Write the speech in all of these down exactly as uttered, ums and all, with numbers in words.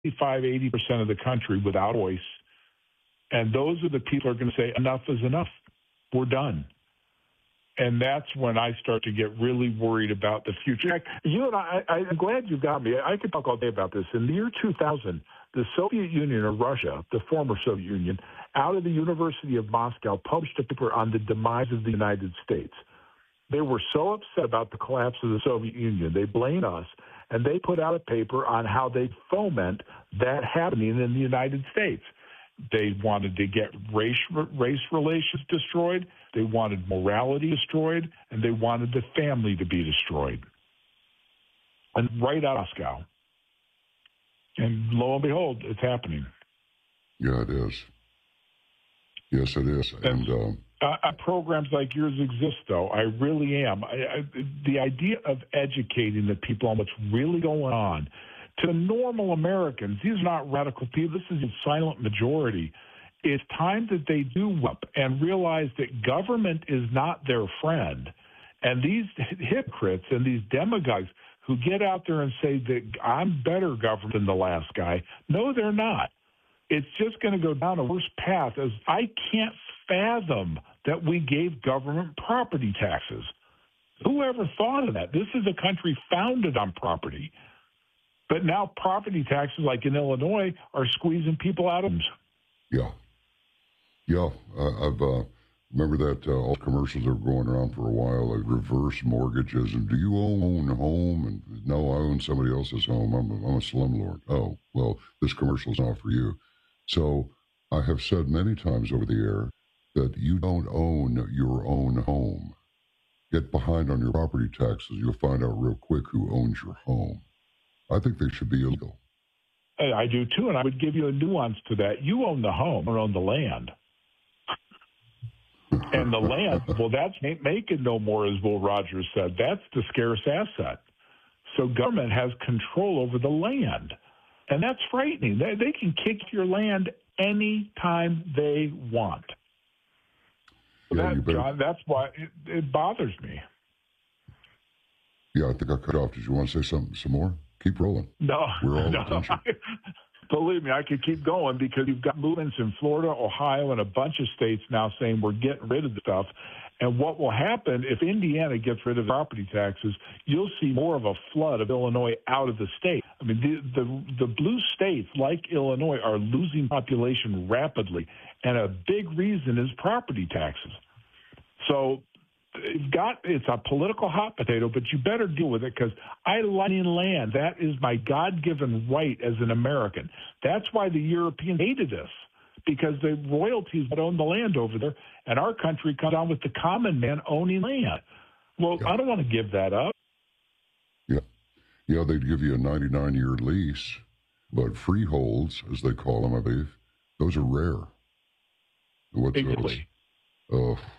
seventy-five, eighty percent of the country without voice. And those are the people who are going to say, enough is enough. We're done. And that's when I start to get really worried about the future. You and I, I, I'm glad you got me. I could talk all day about this. In the year two thousand, the Soviet Union, or Russia, the former Soviet Union, out of the University of Moscow, published a paper on the demise of the United States. They were so upset about the collapse of the Soviet Union, they blamed us, and they put out a paper on how they foment that happening in the United States. They wanted to get race race relations destroyed. They wanted morality destroyed, and they wanted the family to be destroyed. And right out of Moscow. And lo and behold, it's happening. Yeah, it is. Yes, it is. And um, uh, programs like yours exist, though. I really am. I, I, the idea of educating the people on what's really going on. To the normal Americans, these are not radical people. This is a silent majority. It's time that they do up and realize that government is not their friend. And these hypocrites and these demagogues who get out there and say that I'm better government than the last guy, no, they're not. It's just going to go down a worse path. As I can't fathom that we gave government property taxes. Who ever thought of that? This is a country founded on property. But now property taxes, like in Illinois, are squeezing people out of them. Yeah. Yeah. I, I've uh, remember that uh, all the commercials that were going around for a while, like reverse mortgages. And do you own a home? And no, I own somebody else's home. I'm a, I'm a slumlord. Oh, well, this commercial is not for you. So I have said many times over the air that you don't own your own home. Get behind on your property taxes. You'll find out real quick who owns your home. I think they should be illegal. I do, too, and I would give you a nuance to that. You own the home or own the land. And the land, well, that's ain't making no more, as Will Rogers said. That's the scarce asset. So government has control over the land. And that's frightening. They, they can kick your land any time they want. Yeah, that, John, that's why it, it bothers me. Yeah, I think I cut off. Did you want to say something, some more? Keep rolling. No, We're all no. attention. Believe me, I could keep going because you've got movements in Florida, Ohio, and a bunch of states now saying we're getting rid of the stuff. And what will happen if Indiana gets rid of property taxes, you'll see more of a flood of Illinois out of the state. I mean, the, the, the blue states, like Illinois, are losing population rapidly. And a big reason is property taxes. So it's got it's a political hot potato, but you better deal with it because I like land. That is my God-given right as an American. That's why the Europeans hated us, because the royalties that own the land over there, and our country comes down with the common man owning land. Well, yeah. I don't want to give that up. Yeah. Yeah, they'd give you a ninety-nine year lease, but freeholds, as they call them, I believe, those are rare. What's exactly. those? Uh,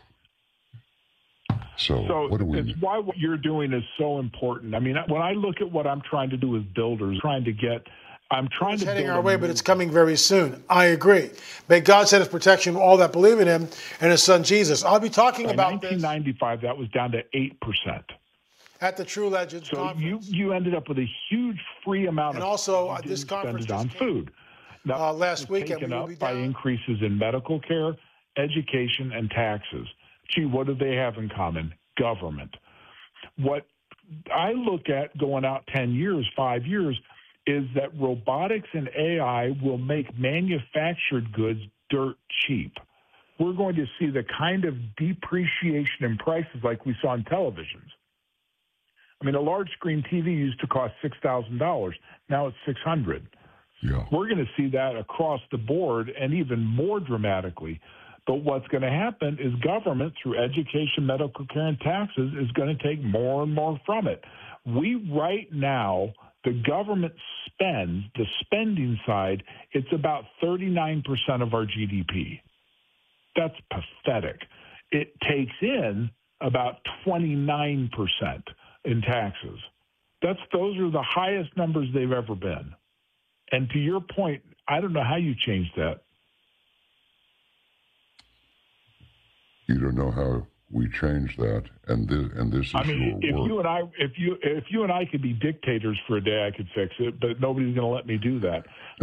So, so what do we it's why what you're doing is so important. I mean, when I look at what I'm trying to do with builders, trying to get, I'm trying it's to heading build our way, but it's coming very soon. I agree. May God send His protection to all that believe in Him and His Son Jesus. I'll be talking By about nineteen ninety-five, this. That was down to eight percent. At the True Legends so conference. So you, you ended up with a huge free amount and of also uh, this spend conference it on came, food. Now, uh, last weekend, taken we will up be by down. increases in medical care, education, and taxes. Gee, what do they have in common? Government. What I look at going out ten years, five years, is that robotics and A I will make manufactured goods dirt cheap. We're going to see the kind of depreciation in prices like we saw on televisions. I mean, a large screen T V used to cost six thousand dollars. Now it's six hundred dollars. Yeah. We're going to see that across the board and even more dramatically. But what's going to happen is government, through education, medical care, and taxes, is going to take more and more from it. We, right now, the government spends, the spending side, it's about thirty-nine percent of our G D P. That's pathetic. It takes in about twenty-nine percent in taxes. That's Those are the highest numbers they've ever been. And to your point, I don't know how you change that. You don't know how we change that, and this, and this is I mean, your if work. you and I, if you, if you and I could be dictators for a day, I could fix it. But nobody's going to let me do that.